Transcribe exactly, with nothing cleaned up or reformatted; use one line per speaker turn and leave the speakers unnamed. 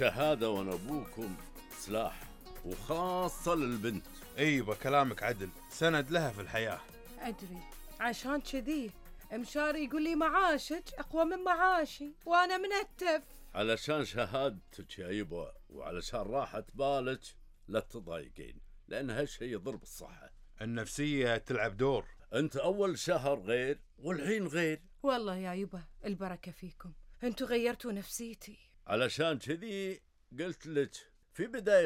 الشهادة وانا ابوكم سلاح، وخاصة للبنت.
ايوه كلامك عدل، سند لها في الحياة.
أدري، عشان كذي مشاري يقول لي معاشك أقوى من معاشي وأنا منتف.
علشان شهادتك يا يبا، وعلشان راحة بالك لا تضايقين، لأن هالشي يضر بالصحة.
النفسية تلعب دور.
أنت أول شهر غير والحين غير.
والله يا يبا البركة فيكم، أنتوا غيرتوا نفسيتي.
علشان كذي قلت لك في بداية